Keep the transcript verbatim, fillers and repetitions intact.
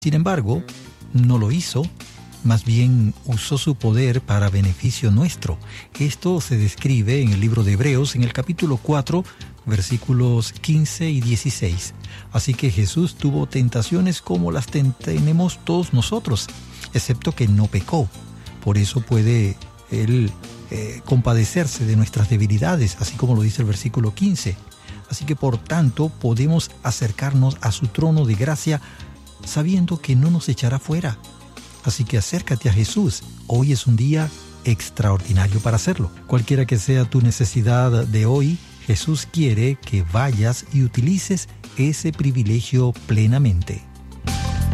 Sin embargo, no lo hizo, más bien usó su poder para beneficio nuestro. Esto se describe en el libro de Hebreos, en el capítulo cuatro, versículos quince y dieciséis. Así que Jesús tuvo tentaciones como las ten- tenemos todos nosotros, excepto que no pecó. Por eso puede Él eh, compadecerse de nuestras debilidades, así como lo dice el versículo quince. Así que por tanto podemos acercarnos a su trono de gracia sabiendo que no nos echará fuera. Así que acércate a Jesús. Hoy es un día extraordinario para hacerlo. Cualquiera que sea tu necesidad de hoy, Jesús quiere que vayas y utilices ese privilegio plenamente.